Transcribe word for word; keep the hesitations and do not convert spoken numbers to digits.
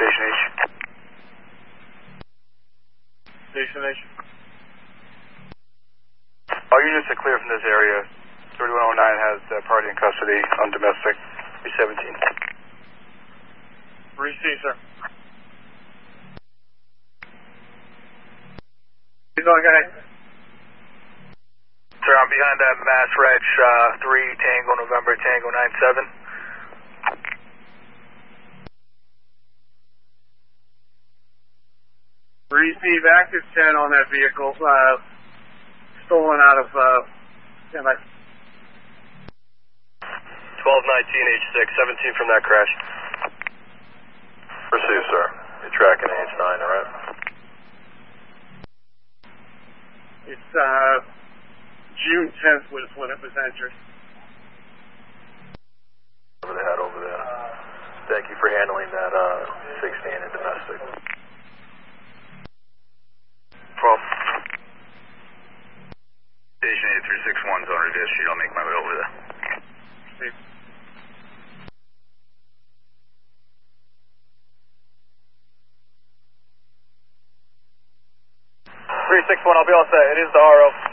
Station H. Station H. All units are clear from this area. thirty-one oh nine has uh, party in custody on domestic. three seventeen. Receive, sir. Keep going, go ahead. Sir, I'm behind that Mass Reg uh, three Tango November Tango nine seven. Receive active ten on that vehicle, uh, stolen out of, uh, semi. twelve nineteen H six, seventeen from that crash. Receive, sir. You're tracking H nine, alright? It's, uh, June tenth was when it was entered. Over the head over there. Thank you for handling that, uh, sixteen in domestic. twelve. Station eight three six one is on reverse sheet. I'll make my way over there. See. three six one, I'll be all set. It is the R O.